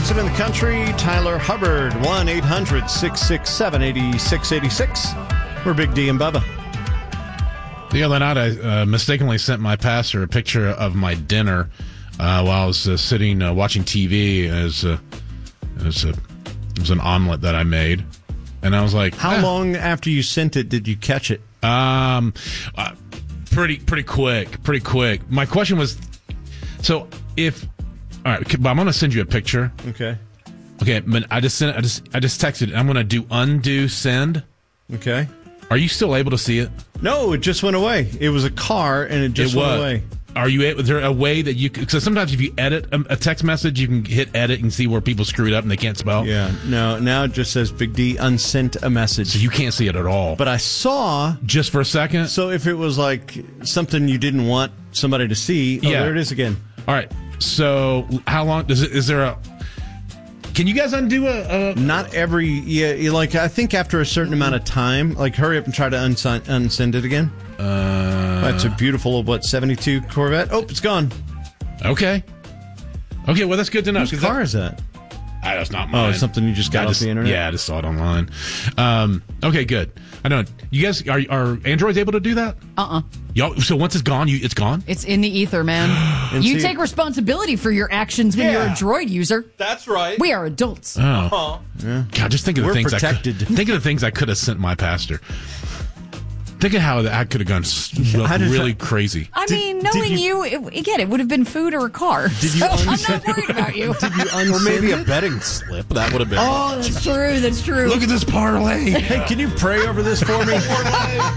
expensive in the country. Tyler Hubbard, 1-800-667-8686. We're Big D and Bubba. The other night, I mistakenly sent my pastor a picture of my dinner while I was sitting watching TV. It was an omelet that I made, and I was like, "How long after you sent it did you catch it?" Pretty quick. My question was, so if all right, but I'm going to send you a picture. Okay, but I just texted it. I'm going to do undo send. Okay. Are you still able to see it? No, it just went away. It was a car, and it just went away. Are you? Is there a way that you? Because sometimes if you edit a text message, you can hit edit and see where people screwed up and they can't spell. Yeah. No. Now it just says Big D unsent a message, so you can't see it at all. But I saw just for a second. So if it was like something you didn't want somebody to see, there it is again. All right. So how long does it? Is there a? Can you guys undo a? Not every. Yeah. Like I think after a certain amount of time, like hurry up and try to unsend it again. That's a beautiful 72 Corvette. Oh, it's gone. Okay. Well, that's good to know. Whose car is that? That's not mine. Oh, it's something you just got off the internet? Yeah, I just saw it online. Okay, good. I know. You guys, are Androids able to do that? Y'all, so once it's gone, it's gone? It's in the ether, man. You take responsibility for your actions when you're a Droid user. That's right. We are adults. Oh. Yeah. God, just think of the things think of the things I could have sent my pastor. Think of how I could have gone really crazy. I mean, knowing you, again, it would have been food or a car. Did you I'm not worried about you. Did you unsend or maybe it? a betting slip. That would have been. Oh, that's true. Look at this parlay. Hey, can you pray over this for me?